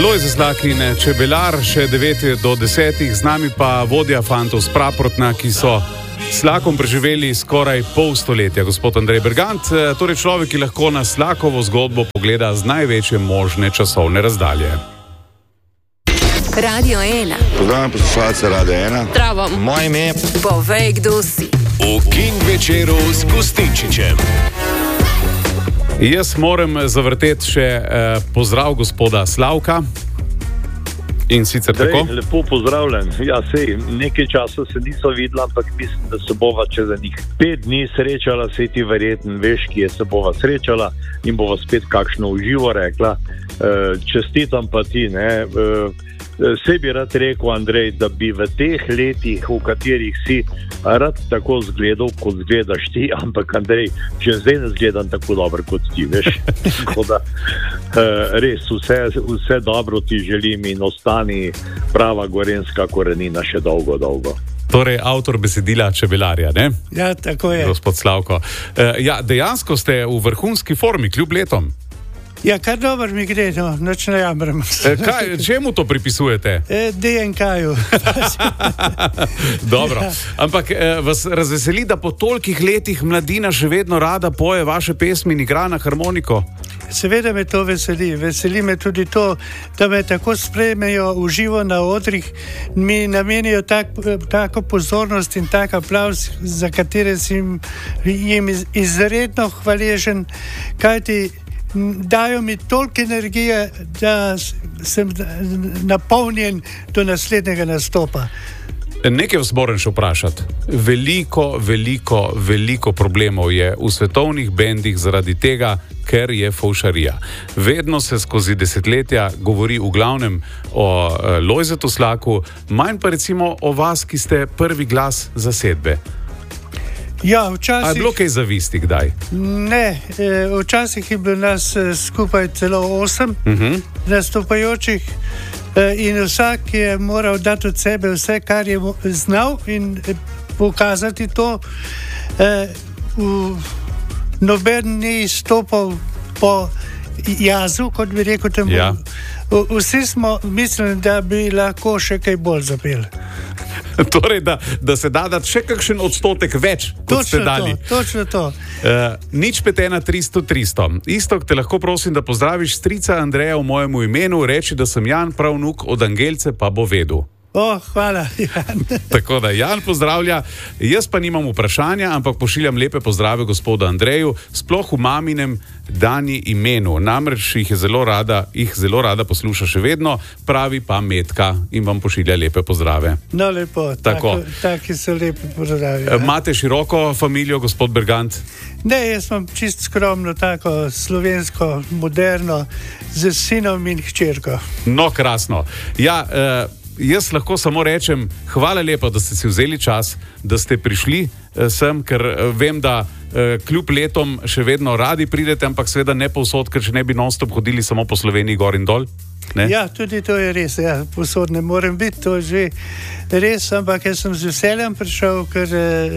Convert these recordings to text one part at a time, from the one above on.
Lojze Slak in Čebelar, še 9 do 10, z nami pa vodja fantov z Praprotna, ki so Slakom preživeli skoraj pol stoletja, gospod Andrej Bergant, torej človek, ki lahko na Slakovo zgodbo pogleda z največje možne časovne razdalje. Radio 1. Pozdravljam poslušalce Radio 1. Zdravo. Moje ime je... Povej, kdo si. V King večeru s Kustinčičem. Jaz moram zavrteti še pozdrav gospoda Slavka. In sicer tako? Lepo pozdravljen. Ja, sej, nekaj časa se niso videla, ampak mislim, da se bova čez enih 5 dni srečala, sej ti verjetno veš, kje se bova srečala in bova spet kakšno uživo rekla. Čestitam pa ti, ne. Sej bi rad rekel, Andrej, da bi v teh letih, v katerih si rad tako zgledal, kot zgledaš ti, ampak Andrej, že zdaj ne zgledam tako dobro kot ti, veš. Tako da, res, vse dobro ti želim in ostani prava gorenska korenina še dolgo, dolgo. Torej, avtor besedila Čebelarja, ne? Ja, tako je. Gospod Slavko. Ja, dejansko ste v vrhunski formi, kljub letom. Ja, kar dobro mi gre, no, noč ne jamram. Čemu to pripisujete? DNK-ju. Dobro, ampak vas razveseli, da po tolikih letih mladina še vedno rada poje vaše pesmi in igra na harmoniko? Seveda me to veseli. Veseli me tudi to, da me tako sprejmejo v živo na odrih, mi namenijo tako pozornost in tak aplavz, za katere sem jim izredno hvaležen, kajti dajo mi toliko energije, da sem napolnjen do naslednjega nastopa. Nekaj vas moram še vprašati. Veliko problemov je v svetovnih bendih zaradi tega, ker je fovšarija. Vedno se skozi desetletja govori v glavnem o Lojzetu Slaku, manj pa recimo o vas, ki ste prvi glas zasedbe. Ja, včasih... A je bilo kaj zavisti kdaj? Ne, včasih je bilo nas skupaj celo 8 nastopajočih in vsak je moral dati od sebe vse, kar je znal in pokazati to. Noben ni stopal po jazu, kot bi rekel temu. Ja. Vsi smo mislili, da bi lahko še kaj bolj zapeli. Torej, da se da še kakšen odstotek več, kot ste dali. Točno to. Nič 5 300. Istok, te lahko prosim, da pozdraviš strica Andreja v mojemu imenu, reči, da sem Jan, pravnuk od Angelce, pa bo vedel. Hvala, Jan. Tako da Jan pozdravlja, jaz pa nimam vprašanja, ampak pošiljam lepe pozdrave gospodu Andreju, sploh v maminem Dani imenu. Namreč jih zelo rada posluša še vedno, pravi pa Metka in vam pošilja lepe pozdrave. No, lepo, taki so lepi pozdravi. Imate široko familijo, gospod Bergant? Ne, jaz sem čist skromno, tako slovensko, moderno, z sinom in hčerko. No, krasno. Ja, jaz lahko samo rečem, hvala lepa, da ste si vzeli čas, da ste prišli sem, ker vem, da kljub letom še vedno radi pridete, ampak seveda ne povsod, ker še ne bi non-stop hodili samo po Sloveniji gor in dol. Ne? Ja, tudi to je res, ja, povsod ne morem biti, to je že res, ampak jaz sem z veseljem prišel, ker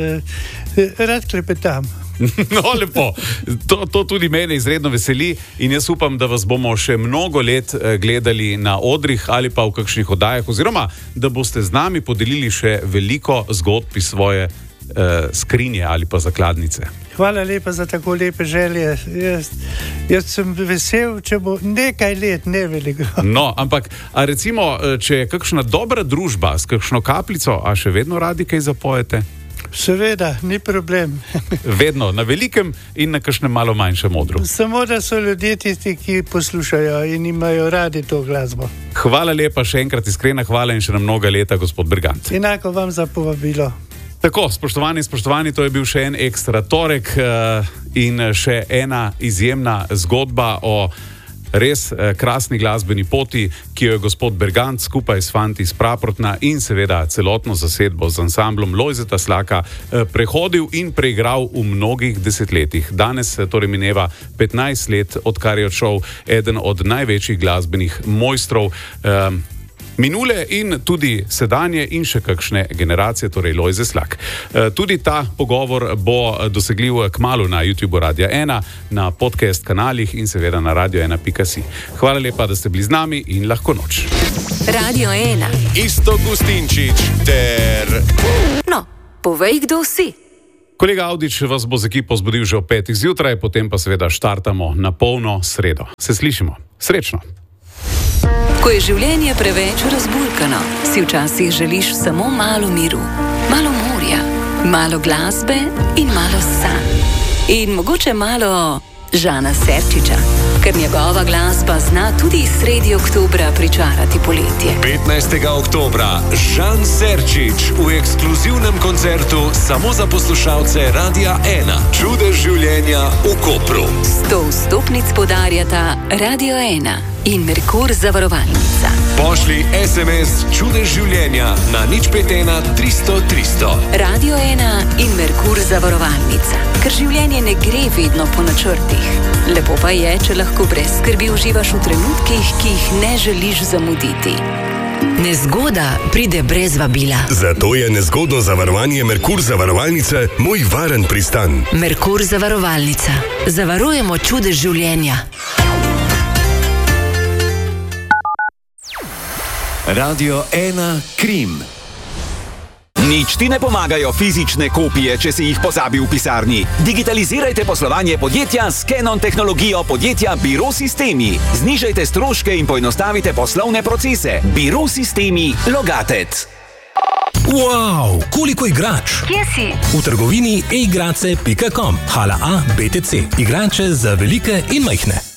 rad klepetam. No, lepo. To tudi mene izredno veseli in jaz upam, da vas bomo še mnogo let gledali na odrih ali pa v kakšnih oddajah, oziroma da boste z nami podelili še veliko zgodb iz svoje skrinje ali pa zakladnice. Hvala lepa za tako lepe želje. Jaz sem vesel, če bo nekaj let, ne veliko. No, ampak a recimo, če je kakšna dobra družba s kakšno kapljico, a še vedno radi kaj zapojete? Seveda, ni problem. Vedno, na velikem in na kakšnem malo manjšem odru. Samo, da so ljudje tisti, ki poslušajo in imajo radi to glasbo. Hvala lepa, še enkrat iskrena hvala in še na mnoga leta, gospod Bergant. Enako vam za povabilo. Tako, spoštovani, to je bil še en ekstra torek in še ena izjemna zgodba o res krasni glasbeni poti, ki jo je gospod Bergant skupaj s fanti iz Praprotna in seveda celotno zasedbo z ansamblom Lojzeta Slaka prehodil in preigral v mnogih desetletjih. Danes torej mineva 15 let, odkar je odšel eden od največjih glasbenih mojstrov. minule in tudi sedanje in še kakšne generacije, torej Lojze Slak. Tudi ta pogovor bo dosegljiv kmalu na YouTubeu Radia 1, na podcast kanalih in seveda na radio1.si. Hvala lepa, da ste bili z nami in lahko noč. Radio 1. Iztok Gustinčič ter... No, povej, kdo si. Kolega Avdić vas bo z ekipo zbudil že ob 5 zjutraj, potem pa seveda štartamo na polno sredo. Se slišimo. Srečno! Ko je življenje preveč razburkano, si včasih želiš samo malo miru, malo morja, malo glasbe in malo sanj. In mogoče malo Žana Serčiča, ker njegova glasba zna tudi sredi oktobra pričarati poletje. 15. oktobra Žan Serčič v ekskluzivnem koncertu samo za poslušalce Radia 1. Čudež življenja v Kopru. 100 vstopnic podarjata Radio 1 in Merkur zavarovalnica. Pošli SMS Čudež življenja na 051 300 300. Radio 1 in Merkur zavarovalnica, ker življenje ne gre vedno po načrtih. Lepo pa je, če lahko brez skrbi uživaš v trenutkih, ki jih ne želiš zamuditi. Nezgoda pride brez vabila. Zato je nezgodno zavarovanje Merkur zavarovalnice moj varen pristan. Merkur zavarovalnica. Zavarujemo čudež življenja. Radio 1 Krim. Nič ti ne pomagajo fizične kopije, če si jih pozabil v pisarni. Digitalizirajte poslovanje podjetja s Canon tehnologijo podjetja Biro Sistemi. Znižajte stroške in poenostavite poslovne procese. Biro Sistemi Logatet. Wow, koliko igrač! Kje si? V trgovini eigrace.com. Hala A, BTC. Igrače za velike in majhne.